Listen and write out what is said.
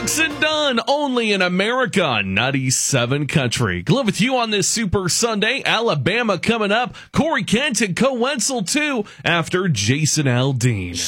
Brooks and Dunn, only in America, 97 Country. Glad with you on this Super Sunday. Alabama coming up. Corey Kent and Co Wenzel too after Jason Aldean.